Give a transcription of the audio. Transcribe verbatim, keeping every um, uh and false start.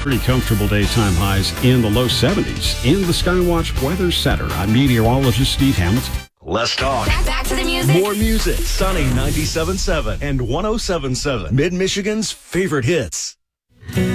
Pretty comfortable daytime highs in the low seventies. In the Skywatch Weather Center, I'm meteorologist Steve Hamilton. Less talk. Back, back to the music. More music. Sunny ninety-seven point seven and one oh seven point seven. Mid-Michigan's favorite hits.